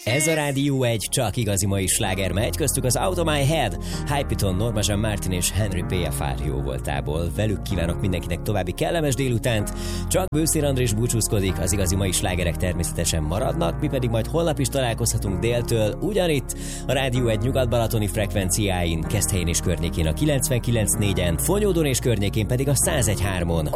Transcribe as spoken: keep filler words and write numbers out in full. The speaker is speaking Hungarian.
Ez a Rádió egy csak igazi mai sláger megy, köztük az Out of My Head, Hypetone, Norma Jean Martin és Henry P. F R jó voltából. Velük kívánok mindenkinek további kellemes délutánt. Csak Bőszín Andrés búcsúzkodik, az igazi mai slágerek természetesen maradnak, mi pedig majd holnap is találkozhatunk déltől, ugyanitt a Rádió egy nyugat-balatoni frekvenciáin, Keszthelyén és környékén a kilencvenkilenc négyen, Fonyódon és környékén pedig a száz egy három-on.